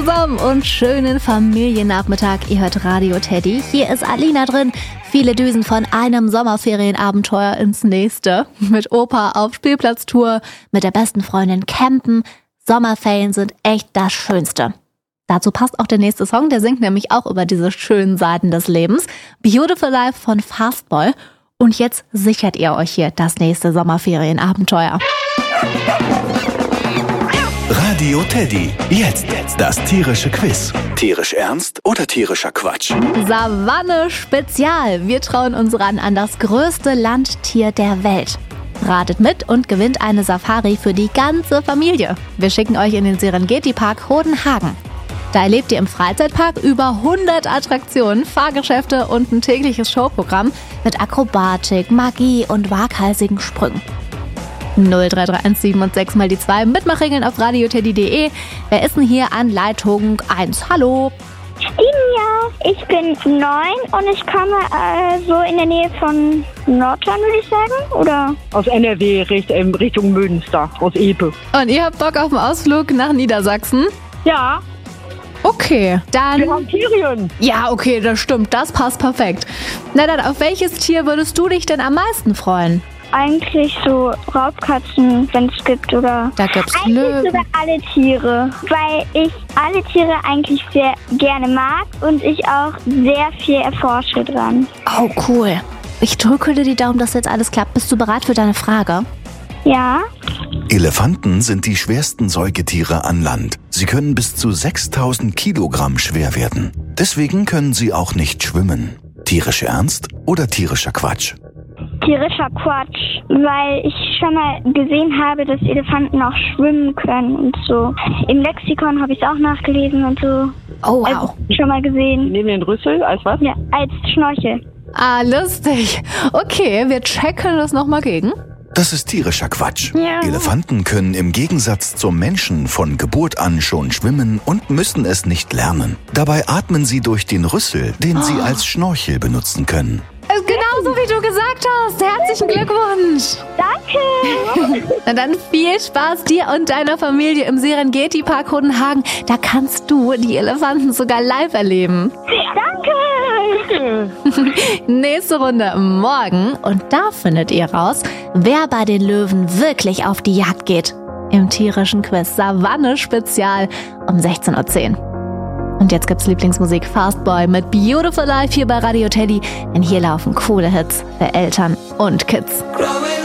Zusammen und schönen Familiennachmittag. Ihr hört Radio Teddy. Hier ist Alina drin. Viele Düsen von einem Sommerferienabenteuer ins nächste. Mit Opa auf Spielplatztour, mit der besten Freundin campen. Sommerferien sind echt das Schönste. Dazu passt auch der nächste Song, der singt nämlich auch über diese schönen Seiten des Lebens. Beautiful Life von Fastboy. Und jetzt sichert ihr euch hier das nächste Sommerferienabenteuer. Radio Teddy. Jetzt das tierische Quiz. Tierisch ernst oder tierischer Quatsch? Savanne Spezial. Wir trauen uns ran an das größte Landtier der Welt. Ratet mit und gewinnt eine Safari für die ganze Familie. Wir schicken euch in den Serengeti-Park Hodenhagen. Da erlebt ihr im Freizeitpark über 100 Attraktionen, Fahrgeschäfte und ein tägliches Showprogramm mit Akrobatik, Magie und waghalsigen Sprüngen. 0331 und 6 mal die 2 Mitmachregeln auf radioteddy.de. Wer ist denn hier an Leitung 1? Hallo. Steven, ich bin 9 und ich komme so in der Nähe von Nordhorn, würde ich sagen, oder? Aus NRW, Richtung Münster, aus Epe. Und ihr habt Bock auf einen Ausflug nach Niedersachsen? Ja. Okay, dann... Wir haben Tiere. Ja, okay, das stimmt, das passt perfekt. Na dann, auf welches Tier würdest du dich denn am meisten freuen? Eigentlich so Raubkatzen, wenn es gibt, oder? Da gibt's eigentlich Löwen. sogar alle Tiere, weil ich alle Tiere eigentlich sehr gerne mag und ich auch sehr viel erforsche dran. Oh, cool. Ich drücke dir die Daumen, dass jetzt alles klappt. Bist du bereit für deine Frage? Ja? Elefanten sind die schwersten Säugetiere an Land. Sie können bis zu 6000 Kilogramm schwer werden. Deswegen können sie auch nicht schwimmen. Tierisch ernst oder tierischer Quatsch? Tierischer Quatsch, weil ich schon mal gesehen habe, dass Elefanten auch schwimmen können und so. Im Lexikon habe ich es auch nachgelesen und so. Oh, wow. Also, schon mal gesehen. Neben den Rüssel, als was? Ja, als Schnorchel. Ah, lustig. Okay, wir checken das nochmal gegen. Das ist tierischer Quatsch. Ja. Elefanten können im Gegensatz zum Menschen von Geburt an schon schwimmen und müssen es nicht lernen. Dabei atmen sie durch den Rüssel, den sie als Schnorchel benutzen können. Genauso wie du gesagt hast. Herzlichen Glückwunsch. Danke! Na dann viel Spaß dir und deiner Familie im Serengeti-Park Hodenhagen. Da kannst du die Elefanten sogar live erleben. Danke! Nächste Runde morgen. Und da findet ihr raus, wer bei den Löwen wirklich auf die Jagd geht. Im tierischen Quiz Savanne Spezial um 16:10 Uhr. Und jetzt gibt's Lieblingsmusik Fastboy mit Beautiful Life hier bei Radio Teddy. Denn hier laufen coole Hits für Eltern und Kids.